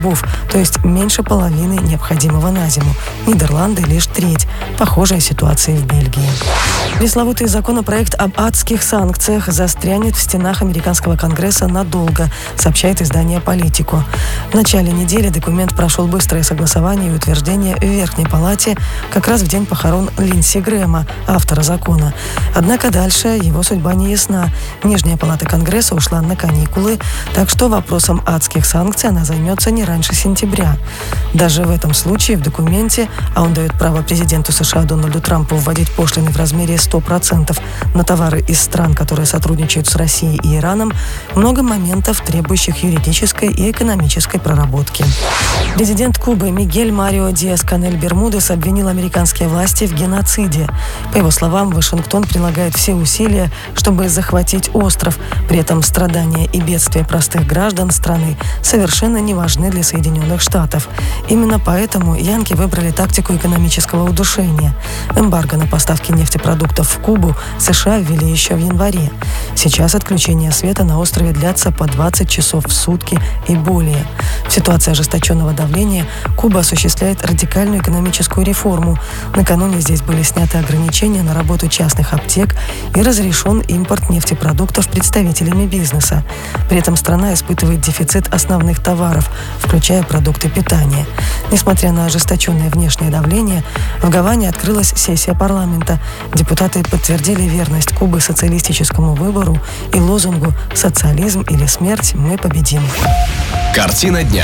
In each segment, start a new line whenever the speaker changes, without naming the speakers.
БУФ, то есть меньше половины необходимого на зиму. Нидерланды лишь треть. Похожая ситуация в Бельгии. Пресловутый законопроект об адских санкциях застрянет в стенах американского Конгресса надолго, сообщает издание «Политику». В начале недели документ прошел быстрое согласование и утверждение в Верхней палате как раз в день похорон Линдси Грэма, автора закона. Однако дальше его судьба не ясна. Нижняя палата Конгресса ушла на каникулы, так что вопросом адских санкций она займется не раньше сентября. Даже в этом случае в документе, а он дает право президенту США Дональду Трампу вводить пошлины в размере 100% на товары из стран, которые сотрудничают с Россией и Ираном, много моментов, требующих юридической и экономической проработки. Президент Кубы Мигель Марио Диас-Канель Бермудес обвинил американские власти в геноциде. По его словам, Вашингтон прилагает все усилия, чтобы захватить остров. При этом страдания и бедствия простых граждан страны совершенно не важны для Соединенных Штатов. Именно поэтому янки выбрали тактику экономического удушения. Эмбарго на поставки нефтепродуктов в Кубу США ввели еще в январе. Сейчас отключения света на острове длятся по 20 часов в сутки и более. В ситуации ожесточенного давления Куба осуществляет радикальную экономическую реформу. Накануне здесь были сняты ограничения на работу частных аптек и разрешен импорт нефтепродуктов представителями бизнеса. При этом страна испытывает дефицит основных товаров, включая продукты питания. Несмотря на ожесточенное внешнее давление, в Гаване открылась сессия парламента. Депутаты подтвердили верность Кубы социалистическому выбору и лозунгу «Социализм или смерть, мы победим».
Картина дня.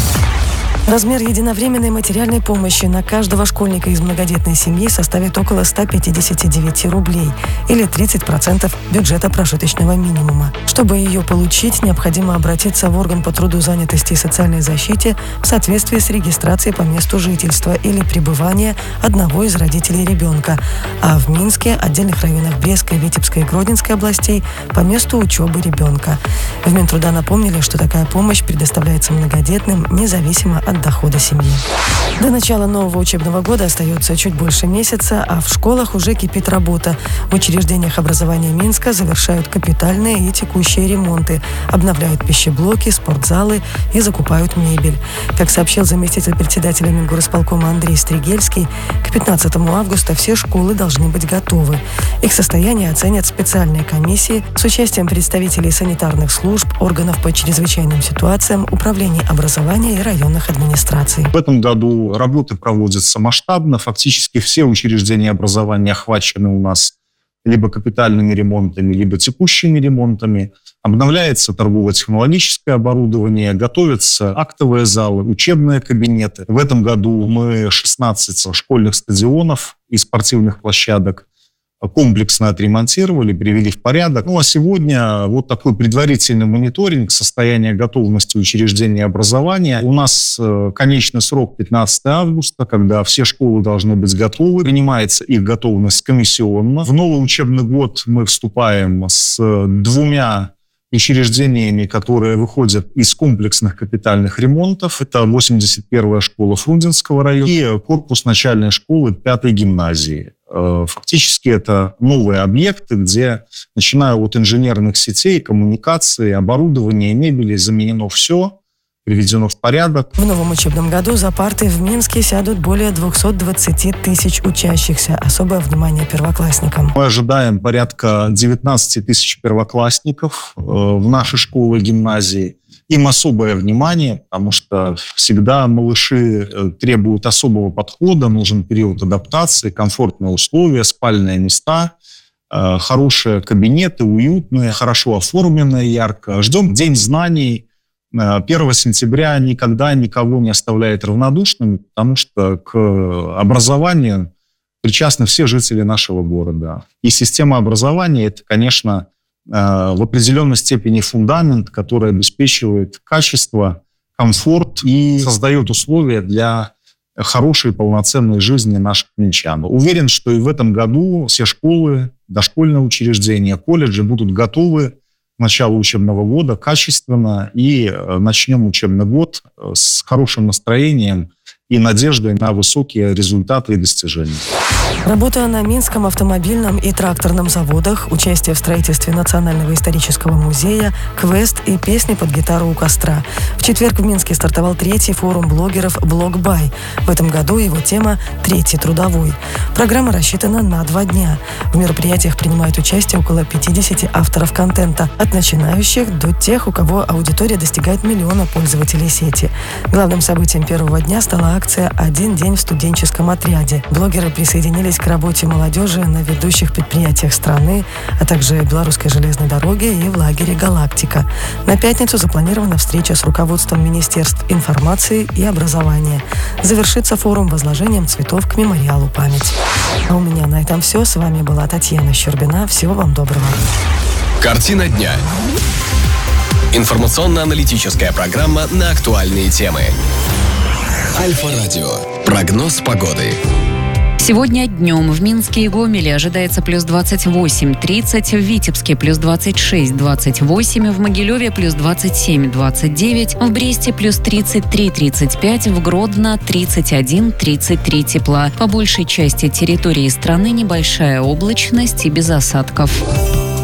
Размер единовременной материальной помощи на каждого школьника из многодетной семьи составит около 159 рублей или 30% бюджета прожиточного минимума. Чтобы ее получить, необходимо обратиться в орган по труду, занятости и социальной защите в соответствии с регистрацией по месту жительства или пребывания одного из родителей ребенка, а в Минске, отдельных районах Брестской, Витебской и Гродненской областей по месту учебы ребенка. В Минтруда напомнили, что такая помощь предоставляется многодетным независимо от дохода семьи. До начала нового учебного года остается чуть больше месяца, а в школах уже кипит работа. В учреждениях образования Минска завершают капитальные и текущие ремонты, обновляют пищеблоки, спортзалы и закупают мебель. Как сообщил заместитель председателя Мингорисполкома Андрей Стригельский, к 15 августа все школы должны быть готовы. Их состояние оценят специальные комиссии с участием представителей санитарных служб, органов по чрезвычайным ситуациям, управлений образования и районных администраций.
В этом году работы проводятся масштабно. Фактически все учреждения образования охвачены у нас либо капитальными ремонтами, либо текущими ремонтами. Обновляется торгово-технологическое оборудование, готовятся актовые залы, учебные кабинеты. В этом году мы 16 школьных стадионов и спортивных площадок комплексно отремонтировали, привели в порядок. Ну а сегодня вот такой предварительный мониторинг состояния готовности учреждений образования. У нас конечный срок 15 августа, когда все школы должны быть готовы. Принимается их готовность комиссионно. В новый учебный год мы вступаем с 2 учреждениями, которые выходят из комплексных капитальных ремонтов. Это 81-я школа Фрунзенского района и корпус начальной школы 5-й гимназии. Фактически это новые объекты, где, начиная от инженерных сетей, коммуникации, оборудования, мебели, заменено все, приведено в порядок.
В новом учебном году за парты в Минске сядут более 220 тысяч учащихся. Особое внимание первоклассникам.
Мы ожидаем порядка 19 тысяч первоклассников в нашей школе и гимназии. Им особое внимание, потому что всегда малыши требуют особого подхода, нужен период адаптации, комфортные условия, спальные места, хорошие кабинеты, уютные, хорошо оформленные, ярко. Ждем День знаний. 1 сентября никогда никого не оставляет равнодушным, потому что к образованию причастны все жители нашего города. И система образования – это, конечно, в определенной степени фундамент, который обеспечивает качество, комфорт и создает условия для хорошей полноценной жизни наших минчан. Уверен, что и в этом году все школы, дошкольные учреждения, колледжи будут готовы к началу учебного года качественно, и начнем учебный год с хорошим настроением и надеждой на высокие результаты и достижения.
Работа на Минском автомобильном и тракторном заводах, участие в строительстве Национального исторического музея, квест и песни под гитару у костра. В четверг в Минске стартовал 3-й форум блогеров «Блогбай». В этом году его тема «Третий трудовой». Программа рассчитана на 2 дня. В мероприятиях принимают участие около 50 авторов контента, от начинающих до тех, у кого аудитория достигает 1 миллиона пользователей сети. Главным событием первого дня стала акция «Один день в студенческом отряде». Блогеры присоединились к работе молодежи на ведущих предприятиях страны, а также Белорусской железной дороге и в лагере «Галактика». На пятницу запланирована встреча с руководством Министерств информации и образования. Завершится форум возложением цветов к мемориалу «Память». А у меня на этом все. С вами была Татьяна Щербина. Всего вам доброго.
Картина дня. Информационно-аналитическая программа на актуальные темы. Альфа-радио. Прогноз погоды.
Сегодня днем в Минске и Гомеле ожидается плюс 28-30, в Витебске плюс 26-28, в Могилеве плюс 27-29, в Бресте плюс 33-35, в Гродно 31-33 тепла. По большей части территории страны небольшая облачность и без осадков.